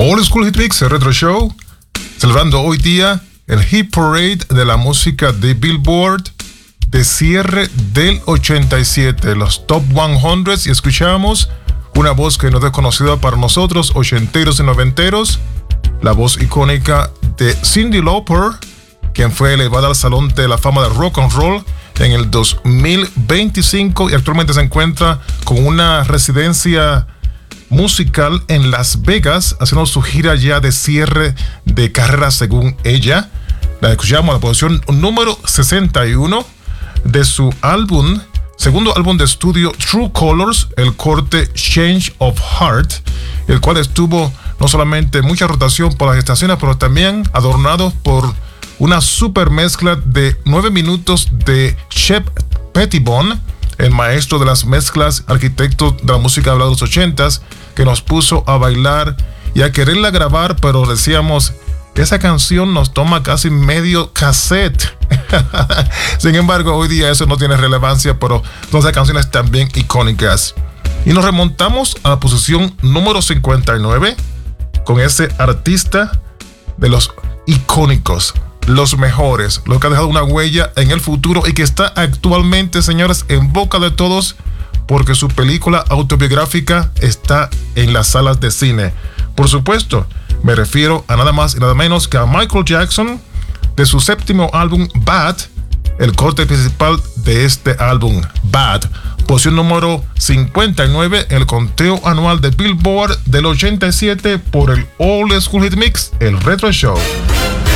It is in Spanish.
Old School Hit Mix, el Retro Show, celebrando hoy día el Hit Parade de la música de Billboard de cierre del 87, los Top 100, y escuchamos una voz que no es desconocida para nosotros, ochenteros y noventeros, la voz icónica de Cyndi Lauper, quien fue elevada al Salón de la Fama de Rock and Roll en el 2025 y actualmente se encuentra con una residencia musical en Las Vegas, haciendo su gira ya de cierre de carrera según ella. La escuchamos en la posición número 61 de su álbum, segundo álbum de estudio True Colors, el corte Change of Heart, el cual estuvo no solamente mucha rotación por las estaciones, pero también adornado por una super mezcla de 9 minutos de Shep Pettibone, el maestro de las mezclas, arquitecto de la música de los 80s, que nos puso a bailar y a quererla grabar, pero decíamos, esa canción nos toma casi medio cassette. Sin embargo, hoy día eso no tiene relevancia, pero todas las canciones también icónicas. Y nos remontamos a la posición número 59 con ese artista de los icónicos, los mejores, los que ha dejado una huella en el futuro y que está actualmente, señores, en boca de todos, porque su película autobiográfica está en las salas de cine. Por supuesto, me refiero a nada más y nada menos que a Michael Jackson, de su séptimo álbum Bad, el corte principal de este álbum, Bad, posición número 59 en el conteo anual de Billboard del 87 por el Old School Hit Mix, el Retro Show.